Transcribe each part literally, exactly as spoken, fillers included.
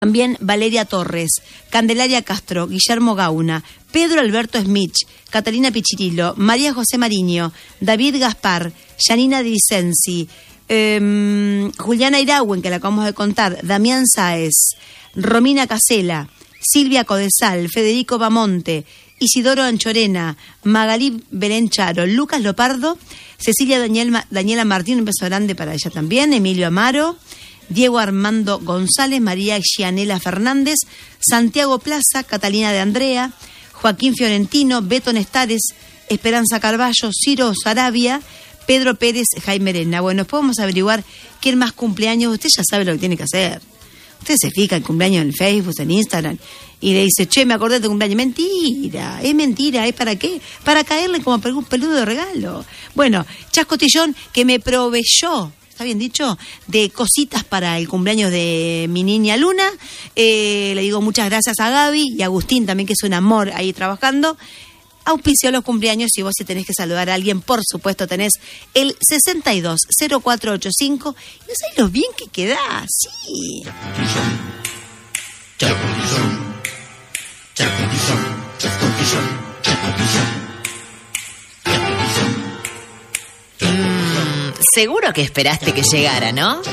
También Valeria Torres, Candelaria Castro, Guillermo Gauna, Pedro Alberto Smith, Catalina Pichirilo, María José Mariño, David Gaspar, Yanina Di Vicenzi, eh, Juliana Irauen, que la acabamos de contar, Damián Sáez, Romina Casela, Silvia Codesal, Federico Bamonte, Isidoro Anchorena, Magalí Belén Charo, Lucas Lopardo, Cecilia Daniel, Daniela Martín, un beso grande para ella también, Emilio Amaro, Diego Armando González, María Gianela Fernández, Santiago Plaza, Catalina de Andrea, Joaquín Fiorentino, Beto Nestares, Esperanza Carballo, Ciro Sarabia, Pedro Pérez, Jaime Arena. Bueno, después vamos a averiguar quién más cumpleaños. Usted ya sabe lo que tiene que hacer. Usted se fija el cumpleaños en Facebook, en Instagram, y le dice, che, me acordé de tu cumpleaños. Mentira, es mentira, ¿es para qué? Para caerle como un peludo de regalo. Bueno, Chascotillón, que me proveyó, ¿está bien dicho?, de cositas para el cumpleaños de mi niña Luna. Eh, le digo muchas gracias a Gaby y a Agustín también, que es un amor ahí trabajando. Auspició los cumpleaños, y vos, si tenés que saludar a alguien, por supuesto tenés el sesenta y dos cero cuatro ochenta y cinco. Y no sabés lo bien que quedás, sí. Chascotillón, chascotillón, chascotillón, chascotillón, chascotillón. Seguro que esperaste que llegara, ¿no?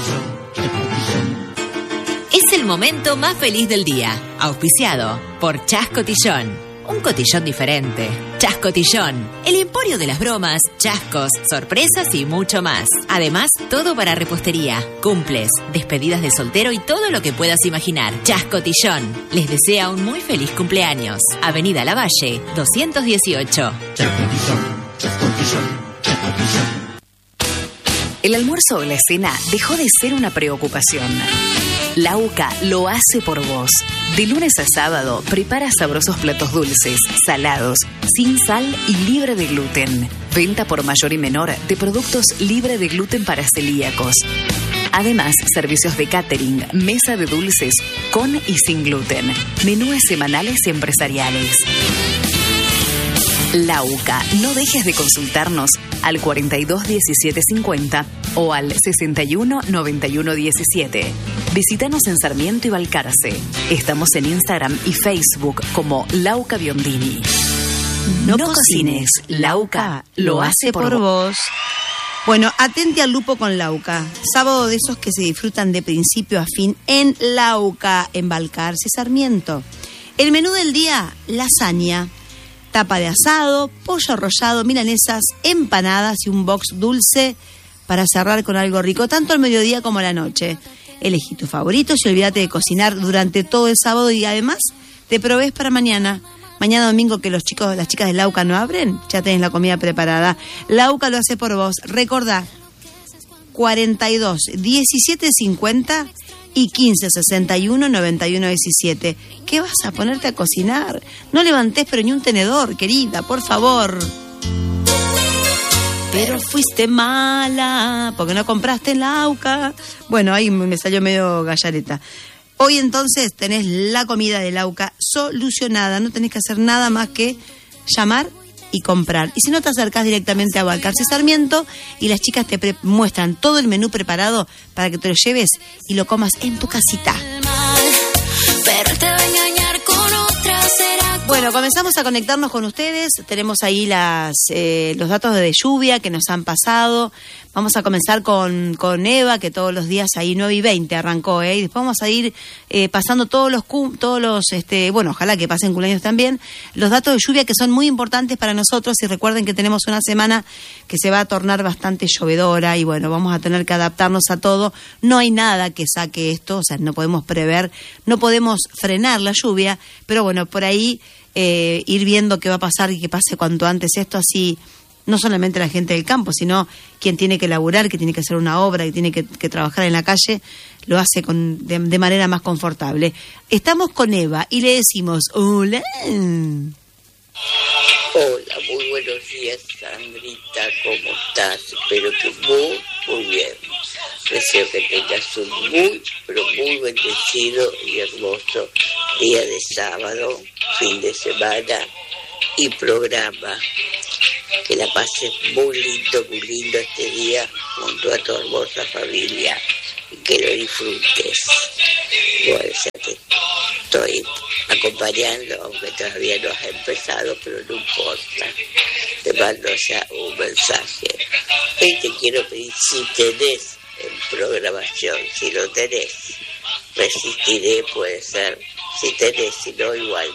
Es el momento más feliz del día, auspiciado por Chascotillón. Un cotillón diferente. Chascotillón, el emporio de las bromas, chascos, sorpresas y mucho más. Además, todo para repostería, cumples, despedidas de soltero y todo lo que puedas imaginar. Chascotillón les desea un muy feliz cumpleaños. Avenida Lavalle, doscientos dieciocho. Chascotillón, chascotillón, chascotillón. El almuerzo o la cena dejó de ser una preocupación. Lauca lo hace por vos. De lunes a sábado, prepara sabrosos platos dulces, salados, sin sal y libre de gluten. Venta por mayor y menor de productos libre de gluten para celíacos. Además, servicios de catering, mesa de dulces con y sin gluten. Menúes semanales y empresariales. Lauca, no dejes de consultarnos al cuarenta y dos diecisiete cincuenta o al sesenta y uno noventa y uno diecisiete. Visítanos en Sarmiento y Balcarce. Estamos en Instagram y Facebook como Lauca Biondini. No, no cocines, Lauca lo hace por, por vos. Bueno, atente al lupo con Lauca. Sábado de esos que se disfrutan de principio a fin en Lauca, en Balcarce, Sarmiento. El menú del día, lasaña, tapa de asado, pollo arrollado, milanesas, empanadas y un box dulce para cerrar con algo rico, tanto al mediodía como a la noche. Elegí tus favoritos y olvídate de cocinar durante todo el sábado, y además te provees para mañana. Mañana domingo, que los chicos, las chicas de Lauca no abren, ya tenés la comida preparada. Lauca lo hace por vos. Recordá, cuarenta y dos diecisiete cincuenta y quince sesenta y uno noventa y uno diecisiete. ¿Qué vas a ponerte a cocinar? No levantés pero ni un tenedor, querida, por favor. Pero fuiste mala porque no compraste en Lauca. Bueno, ahí me salió medio gallareta. Hoy entonces tenés la comida de Lauca solucionada. No tenés que hacer nada más que llamar y comprar. Y si no, te acercás directamente a Balcarce Sarmiento y las chicas te pre- muestran todo el menú preparado para que te lo lleves y lo comas en tu casita. Pero te va a engañar con otra, será. Bueno, comenzamos a conectarnos con ustedes. Tenemos ahí las eh, los datos de lluvia que nos han pasado. Vamos a comenzar con, con Eva, que todos los días ahí nueve y veinte arrancó, ¿eh? Y después vamos a ir eh, pasando todos los, todos los este, bueno, ojalá que pasen cumpleaños también, los datos de lluvia que son muy importantes para nosotros. Y recuerden que tenemos una semana que se va a tornar bastante llovedora y bueno, vamos a tener que adaptarnos a todo. No hay nada que saque esto, o sea, no podemos prever, no podemos frenar la lluvia, pero bueno, por ahí eh, ir viendo qué va a pasar y que pase cuanto antes esto, así no solamente la gente del campo, sino quien tiene que laburar, que tiene que hacer una obra, que tiene que, que trabajar en la calle, lo hace con, de, de manera más confortable. Estamos con Eva y le decimos hola. Hola, muy buenos días, Sandrita, ¿cómo estás? Espero que muy, muy bien. Deseo que tengas un muy, pero muy bendecido y hermoso día de sábado, fin de semana y programa. Que la pases muy lindo, muy lindo este día junto a tu hermosa familia y que lo disfrutes. Bueno, ya te estoy acompañando, aunque todavía no has empezado, pero no importa. Te mando ya un mensaje. Y te quiero pedir si tenés en programación, si lo tenés, resistiré, puede ser. Si tenés, si no, igual.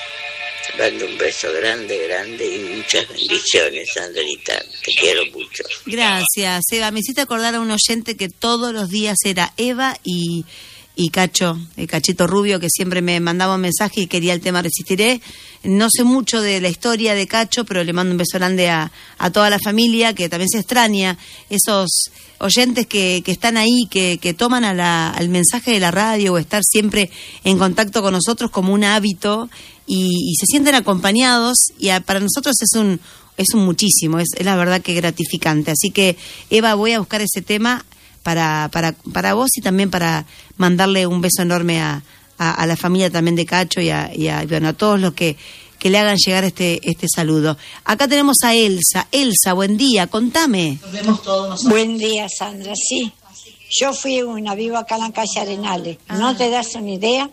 Te mando un beso grande, grande y muchas bendiciones, Sandrita. Te quiero mucho. Gracias, Eva. Me hiciste acordar a un oyente que todos los días era Eva y, y Cacho, el Cachito Rubio, que siempre me mandaba un mensaje y quería el tema Resistiré. No sé mucho de la historia de Cacho, pero le mando un beso grande a, a toda la familia, que también se extraña. Esos oyentes que, que están ahí, que, que toman a la, al mensaje de la radio o estar siempre en contacto con nosotros como un hábito y, y se sienten acompañados, y a, para nosotros es un es un muchísimo, es, es la verdad que gratificante. Así que, Eva, voy a buscar ese tema para para para vos y también para mandarle un beso enorme a, a, a la familia también de Cacho y a, y a, bueno, a todos los que, que le hagan llegar este este saludo. Acá tenemos a Elsa. Elsa, buen día, contame. Nos vemos todos nosotros. Buen día, Sandra, sí. Yo fui una, vivo acá en la calle Arenales. Ah. No te das una idea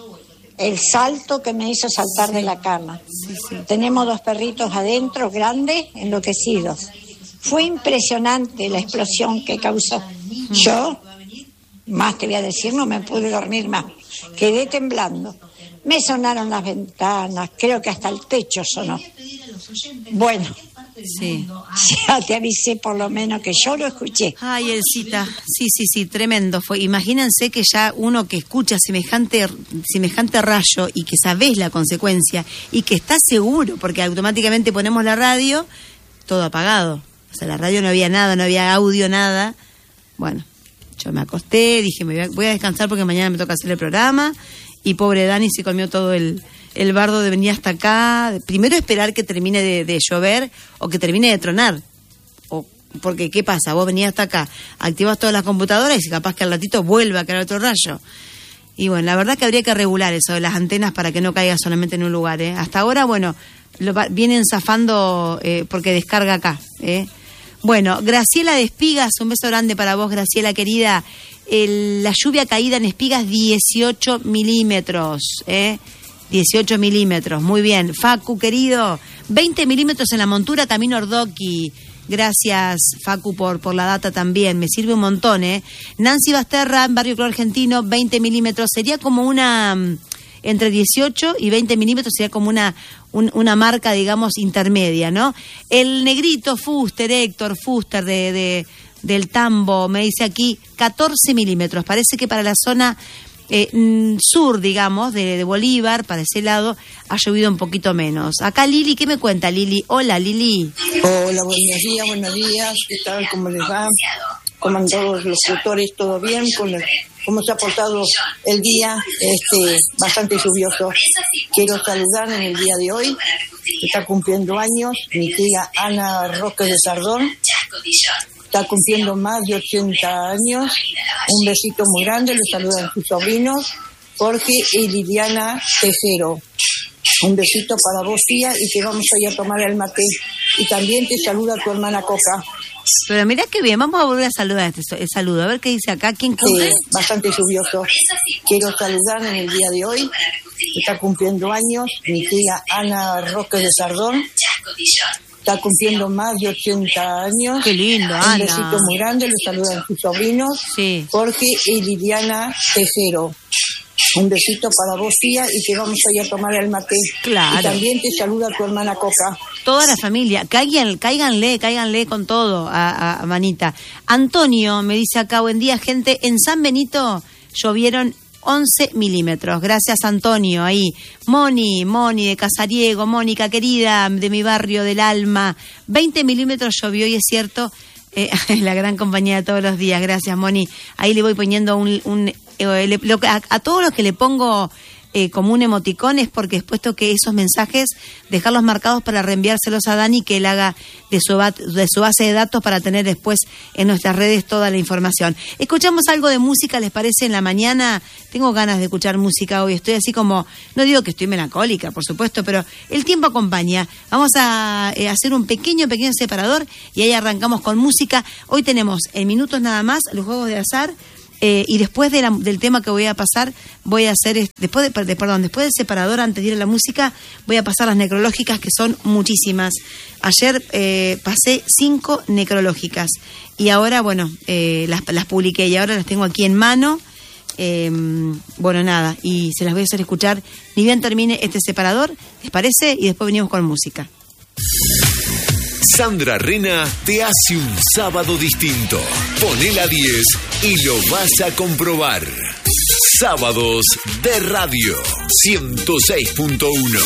el salto que me hizo saltar sí. de la cama. Sí, sí. Tenemos dos perritos adentro, grandes, enloquecidos. Fue impresionante la explosión que causó. Yo, más te voy a decir, no me pude dormir más. Quedé temblando. Me sonaron las ventanas, creo que hasta el techo sonó. Bueno, sí. Ya te avisé por lo menos que yo lo escuché. Ay, Elcita, sí, sí, sí, tremendo fue. Imagínense que ya uno que escucha semejante semejante rayo y que sabés la consecuencia y que está seguro, porque automáticamente ponemos la radio, todo apagado. O sea, la radio no había nada, no había audio, nada. Bueno, yo me acosté, dije, me voy a, voy a descansar porque mañana me toca hacer el programa. Y pobre Dani se comió todo el, el bardo de venir hasta acá. Primero esperar que termine de, de llover o que termine de tronar. O, porque, ¿qué pasa? Vos venís hasta acá, activás todas las computadoras y capaz que al ratito vuelva a caer otro rayo. Y bueno, la verdad que habría que regular eso de las antenas para que no caiga solamente en un lugar, ¿eh? Hasta ahora, bueno, lo va, vienen zafando eh, porque descarga acá, ¿eh? Bueno, Graciela de Espigas, un beso grande para vos, Graciela querida. El, la lluvia caída en Espigas, dieciocho milímetros, ¿eh? dieciocho milímetros, muy bien. Facu, querido, veinte milímetros en la montura, Camino Ordoqui. Gracias, Facu, por, por la data también, me sirve un montón, ¿eh? Nancy Basterra, en Barrio Club Argentino, veinte milímetros, sería como una... entre dieciocho y veinte milímetros sería como una un, una marca, digamos, intermedia, ¿no? El negrito Fuster, Héctor Fuster de, de del Tambo, me dice aquí catorce milímetros. Parece que para la zona eh, sur, digamos, de, de Bolívar, para ese lado, ha llovido un poquito menos. Acá Lili, ¿qué me cuenta, Lili? Hola, Lili. Hola, buenos días, buenos días. ¿Qué tal? ¿Cómo les va? ¿Cómo han todos los locutores? ¿Todo bien? ¿Cómo, cómo se ha portado el día? Este, bastante lluvioso. Quiero saludar en el día de hoy, que está cumpliendo años, mi tía Ana Roque de Sardón. Está cumpliendo más de ochenta años. Un besito muy grande, le saludan sus sobrinos, Jorge y Liliana Tejero. Un besito para vos, tía, y que vamos a ir a tomar el mate. Y también te saluda tu hermana Coca. Pero mira qué bien, vamos a volver a saludar este el saludo, a ver qué dice acá, ¿quién cumple? Eh, bastante lluvioso. Quiero saludar en el día de hoy, que está cumpliendo años, mi tía Ana Roque de Sardón. Está cumpliendo más de ochenta años. Qué lindo, Ana. Un besito muy grande, le saludan sus sobrinos, sí. Jorge y Liliana Tejero. Un besito para vos, tía, y que vamos a ir a tomar el mate. Claro. Y también te saluda tu hermana Coca. Toda la familia. Caigan, cáiganle, cáiganle con todo a, a, a Manita. Antonio me dice acá, buen día, gente. En San Benito llovieron once milímetros. Gracias, Antonio. Ahí. Moni, Moni de Casariego, Mónica querida, de mi barrio del Alma. veinte milímetros llovió y es cierto, eh, la gran compañía de todos los días. Gracias, Moni. Ahí le voy poniendo un... un eh, le, lo, a, a todos los que le pongo... Eh, como un emoticón es porque es puesto que esos mensajes dejarlos marcados para reenviárselos a Dani, que él haga de su, bat, de su base de datos para tener después en nuestras redes toda la información. Escuchamos algo de música, ¿les parece? En la mañana tengo ganas de escuchar música hoy, estoy así como, no digo que estoy melancólica, por supuesto, pero el tiempo acompaña. Vamos a eh, hacer un pequeño, pequeño separador y ahí arrancamos con música. Hoy tenemos en minutos nada más los juegos de azar. Eh, y después de la, del tema que voy a pasar, voy a hacer, después de, de, perdón, después del separador, antes de ir a la música, voy a pasar las necrológicas, que son muchísimas. Ayer eh, pasé cinco necrológicas y ahora, bueno, eh, las, las publiqué y ahora las tengo aquí en mano. Eh, bueno, nada, y se las voy a hacer escuchar ni bien termine este separador, ¿les parece? Y después venimos con música. Sandra Rena te hace un sábado distinto. Poné la diez y lo vas a comprobar. Sábados de Radio ciento seis punto uno.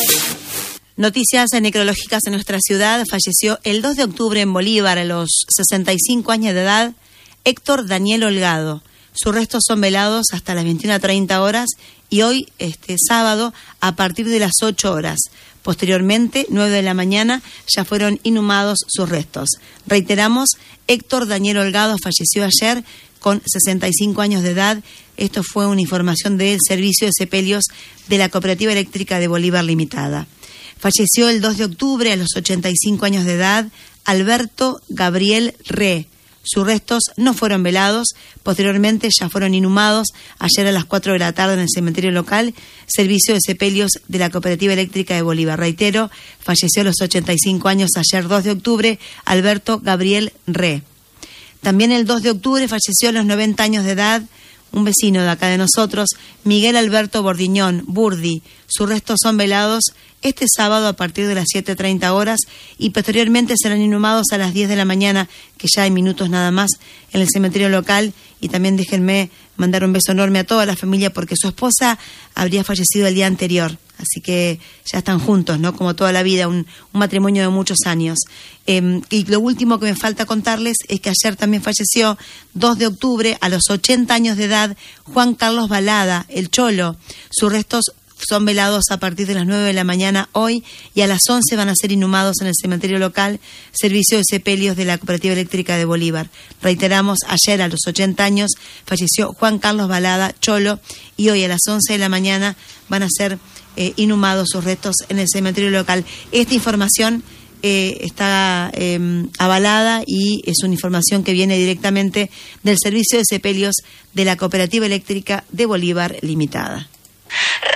Noticias necrológicas en nuestra ciudad. Falleció el dos de octubre en Bolívar, a los sesenta y cinco años de edad, Héctor Daniel Holgado. Sus restos son velados hasta las veintiuna treinta horas y hoy, este sábado, a partir de las ocho horas. Posteriormente, nueve de la mañana, ya fueron inhumados sus restos. Reiteramos, Héctor Daniel Holgado falleció ayer con sesenta y cinco años de edad. Esto fue una información del Servicio de Sepelios de la Cooperativa Eléctrica de Bolívar Limitada. Falleció el dos de octubre a los ochenta y cinco años de edad Alberto Gabriel Re. Sus restos no fueron velados, posteriormente ya fueron inhumados ayer a las cuatro de la tarde en el cementerio local, Servicio de Sepelios de la Cooperativa Eléctrica de Bolívar. Reitero, falleció a los ochenta y cinco años ayer dos de octubre Alberto Gabriel Re. También el dos de octubre falleció a los noventa años de edad un vecino de acá de nosotros, Miguel Alberto Bordiñón, Burdi. Sus restos son velados este sábado a partir de las siete treinta horas y posteriormente serán inhumados a las diez de la mañana, que ya hay minutos nada más, en el cementerio local. Y también déjenme mandar un beso enorme a toda la familia, porque su esposa habría fallecido el día anterior. Así que ya están juntos, ¿no? Como toda la vida, un, un matrimonio de muchos años. Eh, y lo último que me falta contarles es que ayer también falleció, dos de octubre, a los ochenta años de edad, Juan Carlos Balada, el Cholo. Sus restos son velados a partir de las nueve de la mañana hoy y a las once van a ser inhumados en el cementerio local, Servicio de Sepelios de la Cooperativa Eléctrica de Bolívar. Reiteramos, ayer a los ochenta años falleció Juan Carlos Balada, Cholo, y hoy a las once de la mañana van a ser eh, inhumados sus restos en el cementerio local. Esta información eh, está eh, avalada y es una información que viene directamente del Servicio de Sepelios de la Cooperativa Eléctrica de Bolívar Limitada.